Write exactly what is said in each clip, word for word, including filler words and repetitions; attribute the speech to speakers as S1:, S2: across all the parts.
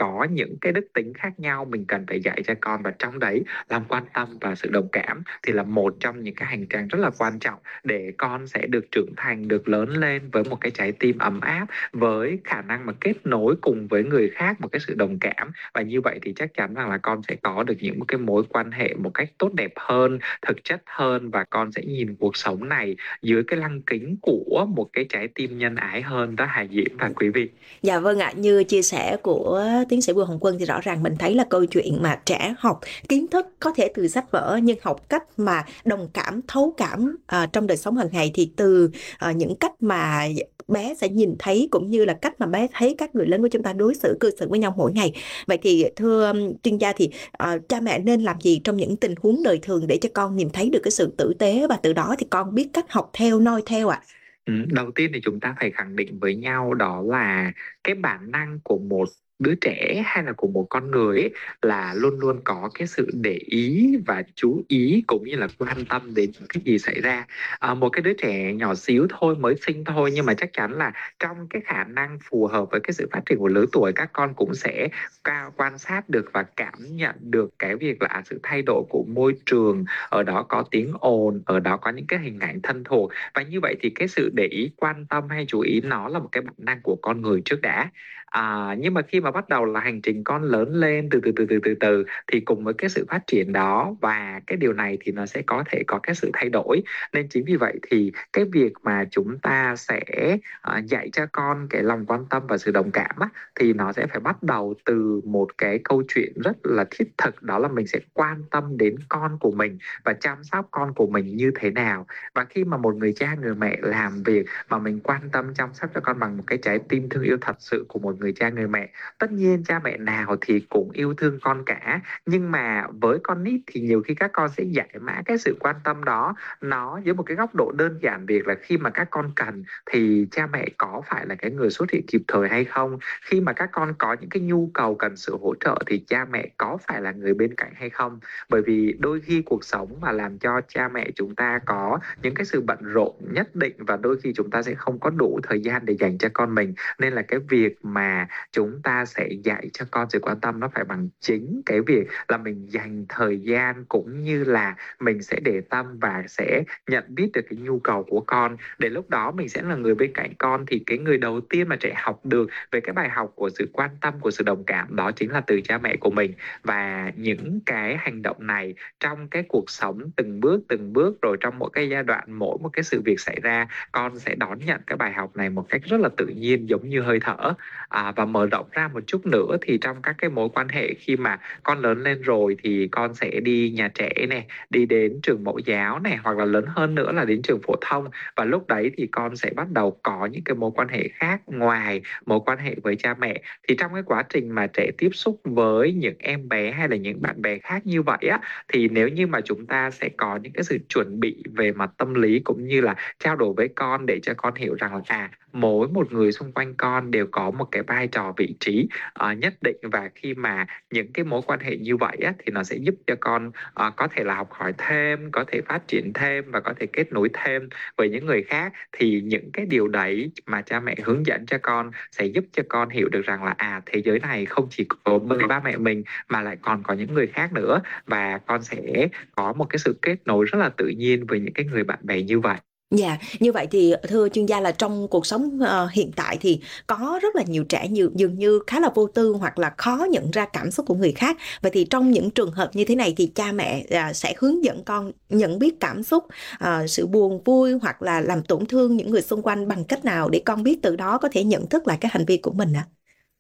S1: có những cái đức tính khác nhau mình cần phải dạy cho con, và trong đấy lòng quan tâm và sự đồng cảm thì là một trong những cái hành trang rất là quan trọng để con sẽ được trưởng thành, được lớn lên với một cái trái tim ấm áp, với khả năng mà kết nối cùng với người khác, một cái sự đồng cảm. Và như vậy thì chắc chắn rằng là con sẽ có được những cái mối quan hệ một cách tốt đẹp hơn, thực chất hơn, và con sẽ nhìn cuộc sống này dưới cái lăng kính của một cái trái tim nhân ái hơn đó, Hà Diễm và quý vị.
S2: Dạ vâng ạ, như chia sẻ của tiến sĩ Bùi Hồng Quân thì rõ ràng mình thấy là câu chuyện mà trẻ học kiến thức có thể từ sách vở, nhưng học cách mà đồng cảm, thấu cảm à, trong đời sống hàng ngày thì từ à, những cách mà bé sẽ nhìn thấy, cũng như là cách mà bé thấy các người lớn của chúng ta đối xử cư xử với nhau mỗi ngày. Vậy thì thưa um, chuyên gia thì à, cha mẹ nên làm gì trong những tình huống đời thường để cho con nhìn thấy được cái sự tử tế, và từ đó thì con biết cách học theo, noi theo ạ?
S1: Ừ, đầu tiên thì chúng ta phải khẳng định với nhau đó là cái bản năng của một đứa trẻ hay là của một con người ấy, là luôn luôn có cái sự để ý và chú ý cũng như là quan tâm đến những cái gì xảy ra. À, một cái đứa trẻ nhỏ xíu thôi, mới sinh thôi, nhưng mà chắc chắn là trong cái khả năng phù hợp với cái sự phát triển của lứa tuổi, các con cũng sẽ cao quan sát được và cảm nhận được cái việc là à, sự thay đổi của môi trường, ở đó có tiếng ồn, ở đó có những cái hình ảnh thân thuộc. Và như vậy thì cái sự để ý, quan tâm hay chú ý nó là một cái bản năng của con người trước đã. À, nhưng mà khi mà bắt đầu là hành trình con lớn lên từ từ từ từ từ từ thì cùng với cái sự phát triển đó và cái điều này thì nó sẽ có thể có cái sự thay đổi. Nên chính vì vậy thì cái việc mà chúng ta sẽ à, dạy cho con cái lòng quan tâm và sự đồng cảm á, thì nó sẽ phải bắt đầu từ một cái câu chuyện rất là thiết thực, đó là mình sẽ quan tâm đến con của mình và chăm sóc con của mình như thế nào. Và khi mà một người cha người mẹ làm việc mà mình quan tâm chăm sóc cho con bằng một cái trái tim thương yêu thật sự của một người cha người mẹ, tất nhiên cha mẹ nào thì cũng yêu thương con cả, nhưng mà với con nít thì nhiều khi các con sẽ giải mã cái sự quan tâm đó nó dưới một cái góc độ đơn giản, việc là khi mà các con cần thì cha mẹ có phải là cái người xuất hiện kịp thời hay không, khi mà các con có những cái nhu cầu cần sự hỗ trợ thì cha mẹ có phải là người bên cạnh hay không. Bởi vì đôi khi cuộc sống mà làm cho cha mẹ chúng ta có những cái sự bận rộn nhất định, và đôi khi chúng ta sẽ không có đủ thời gian để dành cho con mình. Nên là cái việc mà chúng ta sẽ dạy cho con sự quan tâm nó phải bằng chính cái việc là mình dành thời gian, cũng như là mình sẽ để tâm và sẽ nhận biết được cái nhu cầu của con. Để lúc đó mình sẽ là người bên cạnh con, thì cái người đầu tiên mà trẻ học được về cái bài học của sự quan tâm, của sự đồng cảm, đó chính là từ cha mẹ của mình. Và những cái hành động này trong cái cuộc sống từng bước từng bước, rồi trong mỗi cái giai đoạn, mỗi một cái sự việc xảy ra, con sẽ đón nhận cái bài học này một cách rất là tự nhiên, giống như hơi thở. À, và mở rộng ra một chút nữa thì trong các cái mối quan hệ, khi mà con lớn lên rồi thì con sẽ đi nhà trẻ này, đi đến trường mẫu giáo này, hoặc là lớn hơn nữa là đến trường phổ thông. Và lúc đấy thì con sẽ bắt đầu có những cái mối quan hệ khác ngoài mối quan hệ với cha mẹ. Thì trong cái quá trình mà trẻ tiếp xúc với những em bé hay là những bạn bè khác như vậy á, thì nếu như mà chúng ta sẽ có những cái sự chuẩn bị về mặt tâm lý, cũng như là trao đổi với con để cho con hiểu rằng là à, mỗi một người xung quanh con đều có một cái vai trò, vị trí uh, nhất định. Và khi mà những cái mối quan hệ như vậy á, thì nó sẽ giúp cho con uh, có thể là học hỏi thêm, có thể phát triển thêm và có thể kết nối thêm với những người khác. Thì những cái điều đấy mà cha mẹ hướng dẫn cho con sẽ giúp cho con hiểu được rằng là à, thế giới này không chỉ có với ba mẹ mình mà lại còn có những người khác nữa, và con sẽ có một cái sự kết nối rất là tự nhiên với những cái người bạn bè như vậy.
S2: Dạ, như vậy thì thưa chuyên gia là trong cuộc sống ờ, hiện tại thì có rất là nhiều trẻ như dường như khá là vô tư, hoặc là khó nhận ra cảm xúc của người khác. Vậy thì trong những trường hợp như thế này thì cha mẹ à, sẽ hướng dẫn con nhận biết cảm xúc, à, sự buồn vui hoặc là làm tổn thương những người xung quanh bằng cách nào để con biết từ đó có thể nhận thức lại cái hành vi của mình ạ?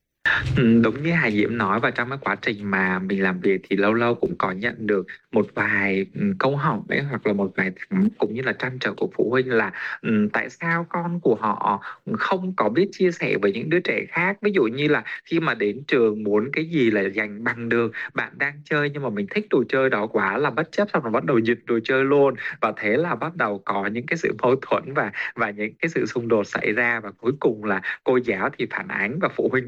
S1: Ừ, đúng như Hà Diễm nói, và trong cái quá trình mà mình làm việc thì lâu lâu cũng có nhận được một vài ừ, câu hỏi ấy, hoặc là một vài thắc mắc cũng như là trăn trở của phụ huynh là ừ, tại sao con của họ không có biết chia sẻ với những đứa trẻ khác. Ví dụ như là khi mà đến trường muốn cái gì là giành bằng được, bạn đang chơi nhưng mà mình thích đồ chơi đó quá là bất chấp, xong rồi bắt đầu giật đồ chơi luôn, và thế là bắt đầu có những cái sự mâu thuẫn và và những cái sự xung đột xảy ra, và cuối cùng là cô giáo thì phản ánh và phụ huynh bên kia cũng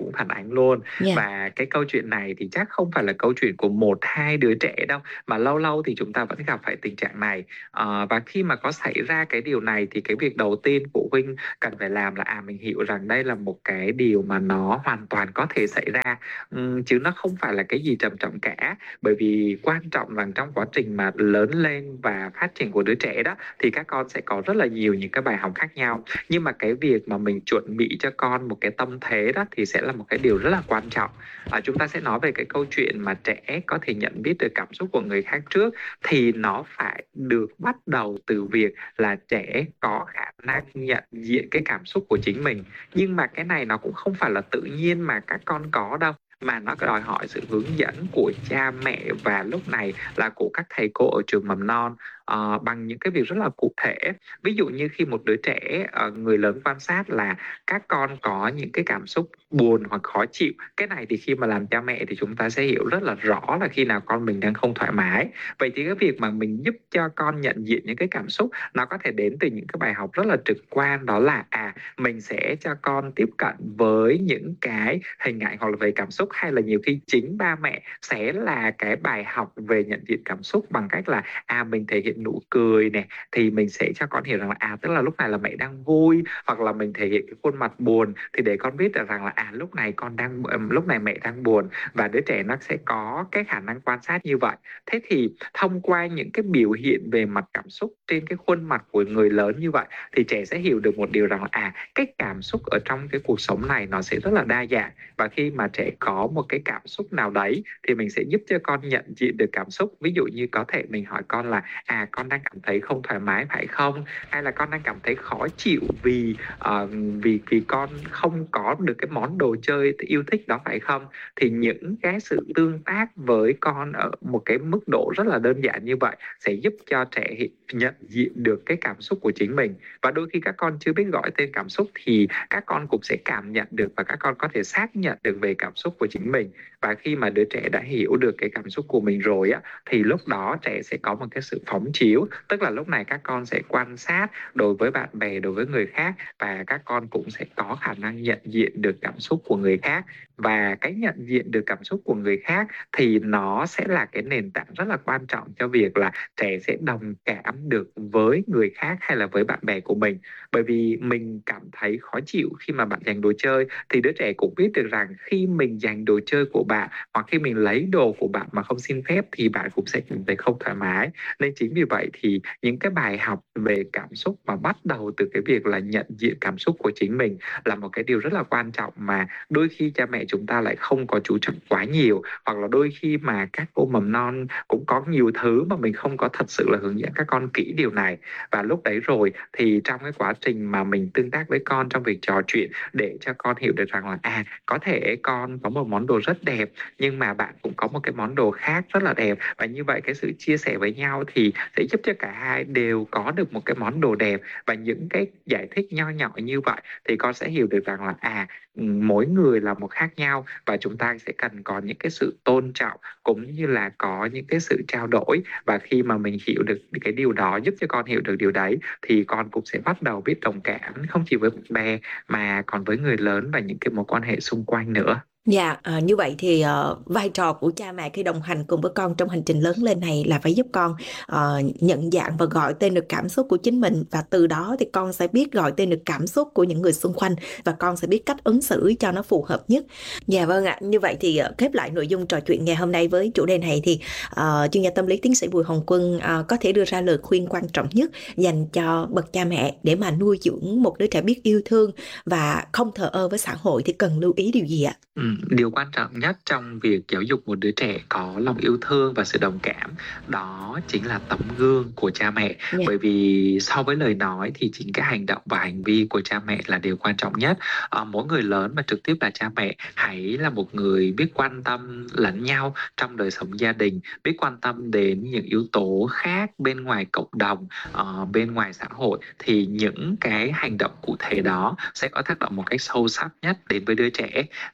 S1: cũng phản ánh luôn.
S2: Dạ.
S1: Và cái câu chuyện này thì chắc không phải là câu chuyện của một hai đứa trẻ đâu, mà lâu lâu thì chúng ta vẫn gặp phải tình trạng này. Ờ, và khi mà có xảy ra cái điều này thì cái việc đầu tiên phụ huynh cần phải làm là à mình hiểu rằng đây là một cái điều mà nó hoàn toàn có thể xảy ra, Ừm, chứ nó không phải là cái gì trầm trọng cả. Bởi vì quan trọng rằng trong quá trình mà lớn lên và phát triển của đứa trẻ đó thì các con sẽ có rất là nhiều những cái bài học khác nhau. Nhưng mà cái việc mà mình chuẩn bị cho con một cái tâm thế đó thì sẽ là một cái điều rất là quan trọng. À, chúng ta sẽ nói về cái câu chuyện mà trẻ có thể nhận biết được cảm xúc của người khác trước, thì nó phải được bắt đầu từ việc là trẻ có khả năng nhận diện cái cảm xúc của chính mình. Nhưng mà cái này nó cũng không phải là tự nhiên mà các con có đâu, mà nó đòi hỏi sự hướng dẫn của cha mẹ và lúc này là của các thầy cô ở trường mầm non, ờ, bằng những cái việc rất là cụ thể. Ví dụ như khi một đứa trẻ, ờ, người lớn quan sát là các con có những cái cảm xúc buồn hoặc khó chịu, cái này thì khi mà làm cha mẹ thì chúng ta sẽ hiểu rất là rõ là khi nào con mình đang không thoải mái. Vậy thì cái việc mà mình giúp cho con nhận diện những cái cảm xúc nó có thể đến từ những cái bài học rất là trực quan, đó là à mình sẽ cho con tiếp cận với những cái hình ảnh hoặc là về cảm xúc, hay là nhiều khi chính ba mẹ sẽ là cái bài học về nhận diện cảm xúc bằng cách là à mình thể hiện nụ cười nè, thì mình sẽ cho con hiểu rằng là à tức là lúc này là mẹ đang vui, hoặc là mình thể hiện cái khuôn mặt buồn thì để con biết được rằng là à lúc này con đang lúc này mẹ đang buồn, và đứa trẻ nó sẽ có cái khả năng quan sát như vậy. Thế thì thông qua những cái biểu hiện về mặt cảm xúc trên cái khuôn mặt của người lớn như vậy thì trẻ sẽ hiểu được một điều rằng là à cái cảm xúc ở trong cái cuộc sống này nó sẽ rất là đa dạng, và khi mà trẻ có một cái cảm xúc nào đấy thì mình sẽ giúp cho con nhận diện được cảm xúc. Ví dụ như có thể mình hỏi con là à con đang cảm thấy không thoải mái phải không, hay là con đang cảm thấy khó chịu vì uh, vì vì con không có được cái món đồ chơi yêu thích đó phải không. Thì những cái sự tương tác với con ở một cái mức độ rất là đơn giản như vậy sẽ giúp cho trẻ nhận diện được cái cảm xúc của chính mình. Và đôi khi các con chưa biết gọi tên cảm xúc thì các con cũng sẽ cảm nhận được, và các con có thể xác nhận được về cảm xúc của chính mình. Và khi mà đứa trẻ đã hiểu được cái cảm xúc của mình rồi á, thì lúc đó trẻ sẽ có một cái sự phóng chiếu, tức là lúc này các con sẽ quan sát đối với bạn bè, đối với người khác, và các con cũng sẽ có khả năng nhận diện được cảm xúc của người khác. Và cái nhận diện được cảm xúc của người khác thì nó sẽ là cái nền tảng rất là quan trọng cho việc là trẻ sẽ đồng cảm được với người khác hay là với bạn bè của mình. Bởi vì mình cảm thấy khó chịu khi mà bạn giành đồ chơi thì đứa trẻ cũng biết được rằng khi mình giành đồ chơi của bạn, hoặc khi mình lấy đồ của bạn mà không xin phép thì bạn cũng sẽ cảm thấy không thoải mái. Nên chính vì vậy thì những cái bài học về cảm xúc mà bắt đầu từ cái việc là nhận diện cảm xúc của chính mình là một cái điều rất là quan trọng, mà đôi khi cha mẹ chúng ta lại không có chú trọng quá nhiều, hoặc là đôi khi mà các cô mầm non cũng có nhiều thứ mà mình không có thật sự là hướng dẫn các con kỹ điều này. Và lúc đấy rồi thì trong cái quá trình mà mình tương tác với con trong việc trò chuyện để cho con hiểu được rằng là à có thể con có một món đồ rất đẹp nhưng mà bạn cũng có một cái món đồ khác rất là đẹp, và như vậy cái sự chia sẻ với nhau thì sẽ giúp cho cả hai đều có được một cái món đồ đẹp. Và những cái giải thích nho nhỏ như vậy thì con sẽ hiểu được rằng là à mỗi người là một khác nhau, và chúng ta sẽ cần có những cái sự tôn trọng cũng như là có những cái sự trao đổi. Và khi mà mình hiểu được cái điều đó, giúp cho con hiểu được điều đấy, thì con cũng sẽ bắt đầu biết đồng cảm không chỉ với bạn bè mà còn với người lớn và những cái mối quan hệ xung quanh nữa.
S2: Dạ, à, như vậy thì ờ, vai trò của cha mẹ khi đồng hành cùng với con trong hành trình lớn lên này là phải giúp con ờ, nhận dạng và gọi tên được cảm xúc của chính mình, và từ đó thì con sẽ biết gọi tên được cảm xúc của những người xung quanh, và con sẽ biết cách ứng xử cho nó phù hợp nhất. Dạ vâng ạ, như vậy thì ờ, khép lại nội dung trò chuyện ngày hôm nay với chủ đề này thì ờ, chuyên gia tâm lý tiến sĩ Bùi Hồng Quân ờ, có thể đưa ra lời khuyên quan trọng nhất dành cho bậc cha mẹ để mà nuôi dưỡng một đứa trẻ biết yêu thương và không thờ ơ với xã hội thì cần lưu ý điều gì ạ?
S1: Ừ, điều quan trọng nhất trong việc giáo dục một đứa trẻ có lòng yêu thương và sự đồng cảm đó chính là tấm gương của cha mẹ.
S2: Yeah.
S1: Bởi vì so với lời nói thì chính cái hành động và hành vi của cha mẹ là điều quan trọng nhất. À, mỗi người lớn mà trực tiếp là cha mẹ hãy là một người biết quan tâm lẫn nhau trong đời sống gia đình, biết quan tâm đến những yếu tố khác bên ngoài cộng đồng, uh, bên ngoài xã hội, thì những cái hành động cụ thể đó sẽ có tác động một cách sâu sắc nhất đến với đứa trẻ. Và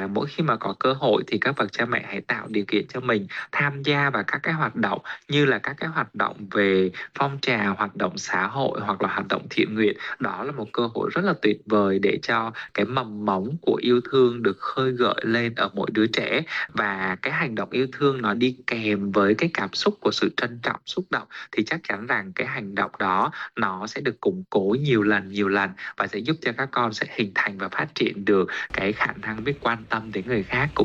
S1: là mỗi khi mà có cơ hội thì các bậc cha mẹ hãy tạo điều kiện cho mình tham gia vào các cái hoạt động như là các cái hoạt động về phong trào, hoạt động xã hội hoặc là hoạt động thiện nguyện. Đó là một cơ hội rất là tuyệt vời để cho cái mầm mống của yêu thương được khơi gợi lên ở mỗi đứa trẻ, và cái hành động yêu thương nó đi kèm với cái cảm xúc của sự trân trọng, xúc động, thì chắc chắn rằng cái hành động đó nó sẽ được củng cố nhiều lần nhiều lần và sẽ giúp cho các con sẽ hình thành và phát triển được cái khả năng biết quan tâm đến người khác.